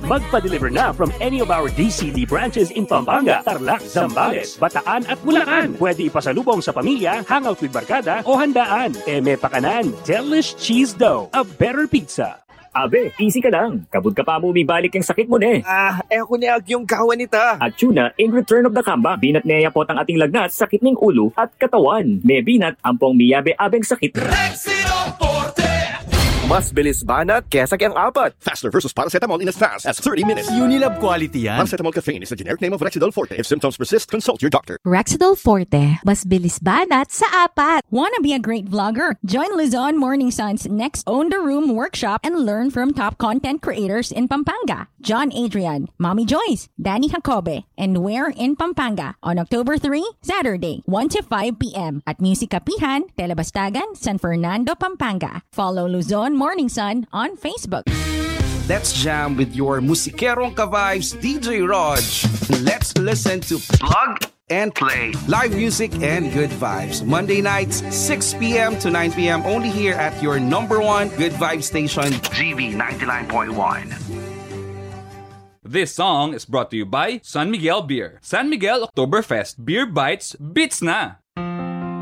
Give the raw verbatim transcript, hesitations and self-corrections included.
Magpa-deliver na from any of our D C D branches in Pampanga, Tarlac, Zambales, Bataan at Bulacan. Pwede ipasalubong sa pamilya, hangout with barkada o handaan. Eme Pakanan, Delish Cheese Dough, a better pizza. Abe, easy ka lang. Kabud ka pa mo bibalik yung sakit mo ne. Ah, eh ako niya yung kawan nita. At tuna, in return of the comeback, binat niya po ang ating lagnat, sakit ng ulo at katawan. May binat, ampong miyabe-abeng sakit. Rexidol Forte! Mas bilis banat kesa kayang apat. Faster versus paracetamol in as fast as thirty minutes. Unilab quality yan. Paracetamol caffeine is the generic name of Rexidol Forte. If symptoms persist, consult your doctor. Rexidol Forte, mas bilis banat sa apat. Wanna be a great vlogger? Join Luzon Morning Sun's next Own the Room workshop and learn from top content creators in Pampanga. John Adrian, Mommy Joyce, Danny Jacobe, and Where in Pampanga on October third, Saturday, one to five p.m. at Music Kapihan, Telebastagan, San Fernando, Pampanga. Follow Luzon Morning Sun on Facebook. Let's jam with your musikerong ka-vibes, D J Raj. Let's listen to Plug and Play. Live music and good vibes. Monday nights, six p.m. to nine p.m. only here at your number one good vibe station, G V ninety-nine point one. This song is brought to you by San Miguel Beer. San Miguel Oktoberfest Beer Bites Beats na!